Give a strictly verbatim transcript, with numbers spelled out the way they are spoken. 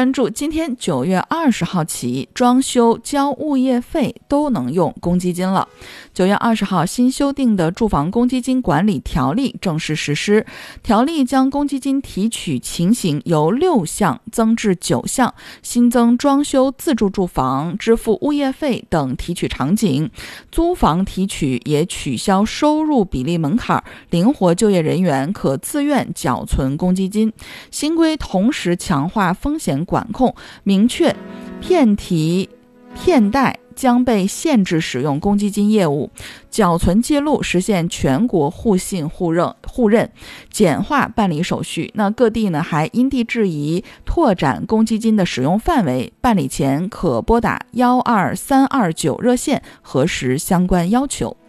关注，今天九月二十号起，装修交物业费都能用公积金了。九月二十号，新修订的住房公积金管理条例正式实施。条例将公积金提取情形由六项增至九项，新增装修自住住房支付物业费等提取场景，租房提取也取消收入比例门槛，灵活就业人员可自愿缴存公积金。新规同时强化风险管控，明确骗提骗贷将被限制使用公积金业务，缴存记录实现全国互信互认互认，简化办理手续。那各地呢还因地制宜拓展公积金的使用范围，办理前可拨打幺二三二九热线核实相关要求。